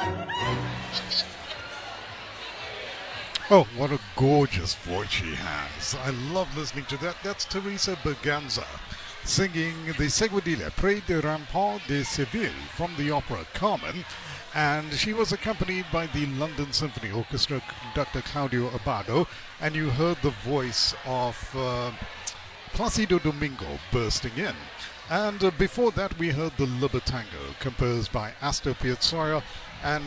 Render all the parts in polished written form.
Oh, what a gorgeous voice she has. I love listening to that. That's Teresa Berganza singing the Seguidilla Près des Ramparts de Seville from the opera Carmen. And she was accompanied by the London Symphony Orchestra conductor Claudio Abbado. And you heard the voice of Placido Domingo bursting in. And before that, we heard the Libertango, composed by Astor Piazzolla, and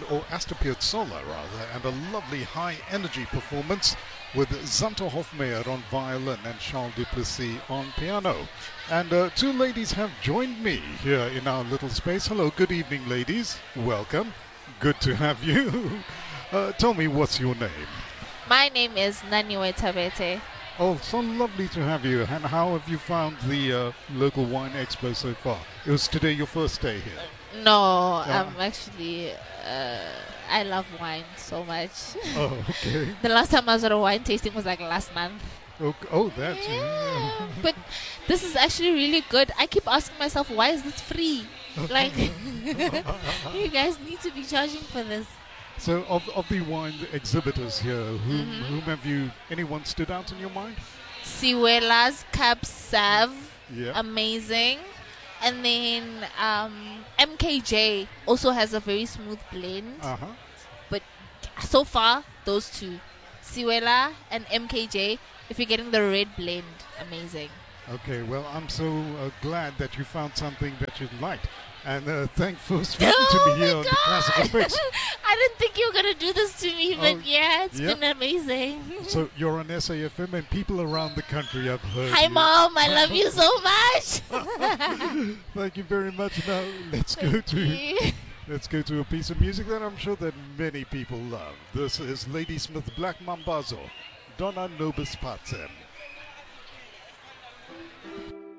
a lovely high-energy performance with Zanto Hofmeyr on violin and Charles Duplessis on piano. And two ladies have joined me here in our little space. Hello, good evening, ladies. Welcome. Good to have you. Tell me, what's your name? My name is Naniwe Tabete. Oh, so lovely to have you. And how have you found the local wine expo so far? It was today your first day here. No, I'm actually, I love wine so much. Oh, okay. The last time I was at a wine tasting was like last month. Oh, that's... Yeah. But this is actually really good. I keep asking myself, why is this free? Like, you guys need to be charging for this. So, of the wine exhibitors here, whom have you, anyone stood out in your mind? Siwela's Cab Sav, Yeah. amazing. And then MKJ also has a very smooth blend. Uh-huh. But so far, those two, Siwela and MKJ, if you're getting the red blend, amazing. Okay, well, I'm so glad that you found something that you liked. And thanks for speaking to me here on the Classical Fix. I didn't think you were going to do this to me, but it's yep. been amazing. So you're on SAFM and people around the country have heard Hi, you. Mom. I love you so much. Thank you very much. Now let's go to a piece of music that I'm sure that many people love. This is Ladysmith Black Mambazo, Donna Nobis Pazem.